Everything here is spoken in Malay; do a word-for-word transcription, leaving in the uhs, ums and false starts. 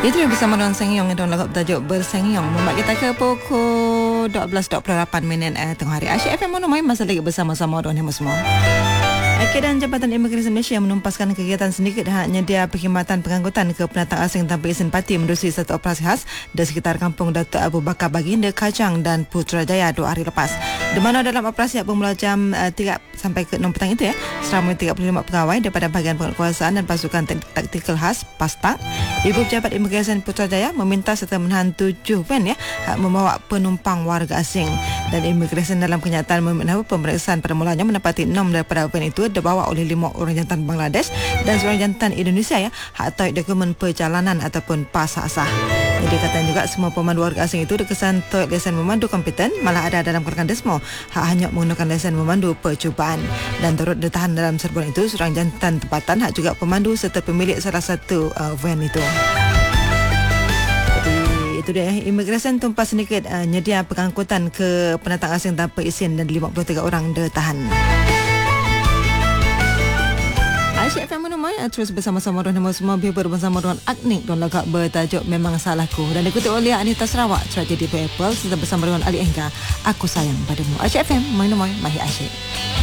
Itu yang bersama dengan Sengyong yang lagu bertajuk Bersengyong membuat kita ke pukul dua belas dua puluh lapan minit eh, tengah hari. Asyik F M Mono Mai masih lagi bersama-sama dengan semua. Okey, dan Jabatan Imigresen Malaysia menumpaskan kegiatan sedikit hanya dia perkhidmatan pengangkutan ke pendatang asing tanpa izin parti menerusi satu operasi khas di sekitar kampung Datuk Abu Bakar Baginda, Kajang dan Putrajaya dua hari lepas. Di mana dalam operasi yang bermula jam uh, tiga sampai ke enam petang itu ya, seramai tiga puluh lima pegawai daripada bahagian penguasaan dan pasukan taktikal khas PASTAK, Ibu Pejabat Imigresen Putrajaya meminta serta menahan tujuh van ya membawa penumpang warga asing. Dan Imigresen dalam kenyataan memberitahu pemeriksaan pada mulanya menepati enam daripada van itu dibawa oleh lima orang jantan Bangladesh dan seorang jantan Indonesia ya, hak tahu dokumen perjalanan ataupun pas sah. Jadi kata juga semua pemandu warga asing itu dikesan tahu lesen memandu kompeten, malah ada dalam kerekan desmo hak hanya menggunakan lesen memandu percubaan. Dan turut ditahan dalam serbuan itu seorang jantan tempatan, hak juga pemandu serta pemilik salah satu uh, van itu. Itu dia, Imigresen tumpas sedikit uh, nyedia pengangkutan ke pendatang asing tanpa izin dan lima puluh tiga orang ditahan. Asyik F M Menumai terus bersama-sama dengan semua biar bersama dengan Agnik dan lagu bertajuk Memang Salahku dan diikuti oleh Anita Sarawak Tragedi Apple serta bersama dengan Ali Engga Aku Sayang Padamu. Asyik F M Menumai Mahir Asyik.